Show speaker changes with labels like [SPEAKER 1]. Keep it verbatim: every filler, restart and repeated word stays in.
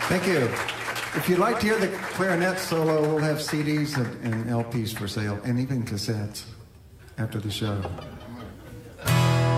[SPEAKER 1] Thank you. If you'd like to hear the clarinet solo, we'll have C Ds and, and L Ps for sale, and even cassettes after the show.